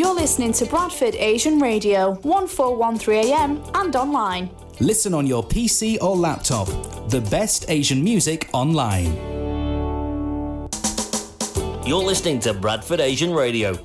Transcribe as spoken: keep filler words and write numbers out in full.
You're listening to Bradford Asian Radio, one four one three A M and online. Listen on your P C or laptop. The best Asian music online. You're listening to Bradford Asian Radio.